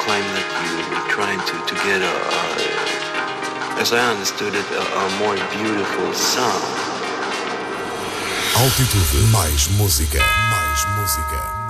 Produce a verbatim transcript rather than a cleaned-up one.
claim that you were trying to, to get a, a, as I understood it, a, a more beautiful sound. Altitude, mais música, mais música.